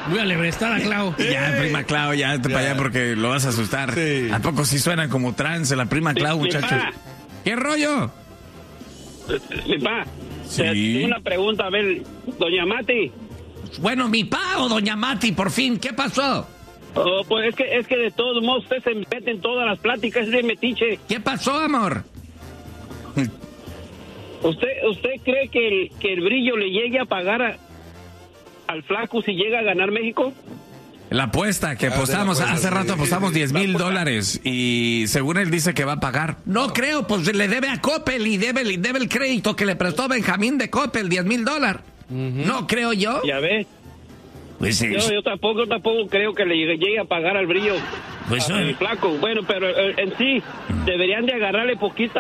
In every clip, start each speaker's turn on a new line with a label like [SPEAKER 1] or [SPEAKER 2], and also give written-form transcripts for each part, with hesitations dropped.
[SPEAKER 1] Voy a lebrestar a Clau.
[SPEAKER 2] Ya, prima Clau, ya, para allá porque lo vas a asustar.
[SPEAKER 3] Sí.
[SPEAKER 2] ¿A poco sí suenan como trance la prima Clau, muchachos? ¿Qué rollo?
[SPEAKER 4] Mi pa,
[SPEAKER 2] Sí.
[SPEAKER 4] tengo una pregunta, a ver, doña Mati.
[SPEAKER 2] Bueno, mi pa o doña Mati, por fin, ¿qué pasó?
[SPEAKER 4] Oh, pues es que de todos modos usted se mete en todas las pláticas de metiche.
[SPEAKER 2] ¿Qué pasó, amor?
[SPEAKER 4] ¿Usted cree que el brillo le llegue a pagar al flaco si llega a ganar México?
[SPEAKER 2] La apuesta que apostamos, hace rato apostamos $10,000 y según él dice que va a pagar. No creo, pues le debe a Coppel y debe el crédito que le prestó Benjamín de Coppel, $10,000. No creo yo.
[SPEAKER 4] Ya ve.
[SPEAKER 2] Pues
[SPEAKER 4] Yo tampoco creo que le llegue a pagar al brillo
[SPEAKER 2] Pues
[SPEAKER 4] al flaco. Bueno, pero en sí deberían de agarrarle poquito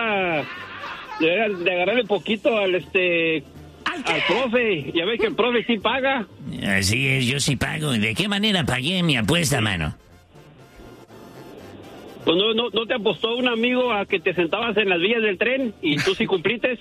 [SPEAKER 4] al profe. Ya ves que el profe sí paga.
[SPEAKER 5] Así es, yo sí pago. ¿De qué manera pagué mi apuesta, mano?
[SPEAKER 4] Pues no te apostó un amigo a que te sentabas en las vías del tren y tú sí cumplites.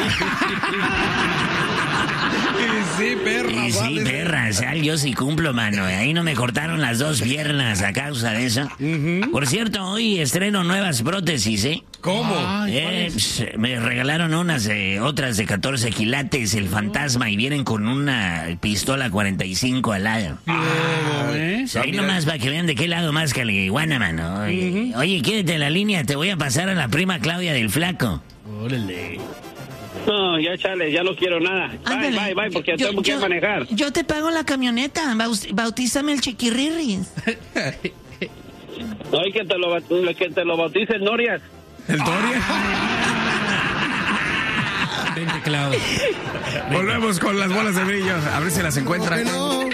[SPEAKER 3] Sí, perra.
[SPEAKER 5] Y sí,
[SPEAKER 3] vale.
[SPEAKER 5] perra, sal, yo sí cumplo, mano. Ahí no me cortaron las 2 piernas a causa de eso. Por cierto, hoy estreno nuevas prótesis, ¿eh?
[SPEAKER 3] ¿Cómo?
[SPEAKER 5] Me regalaron otras de 14 quilates, el fantasma, y vienen con una pistola 45 al lado. Ahí nomás para que vean de qué lado más que la iguana, mano. Oye, quédate en la línea, te voy a pasar a la prima Claudia del flaco.
[SPEAKER 1] Órale.
[SPEAKER 4] No, ya chale, ya no quiero nada.
[SPEAKER 6] Ándale.
[SPEAKER 4] Bye, porque tengo que manejar.
[SPEAKER 6] Yo te pago la camioneta. Bautízame el chiquirrirris.
[SPEAKER 4] No, hay que te lo bautice Norias.
[SPEAKER 2] ¿El Doria?
[SPEAKER 1] Vente, Clau.
[SPEAKER 2] Volvemos con las bolas de brillo, a ver si las encuentran.
[SPEAKER 3] No.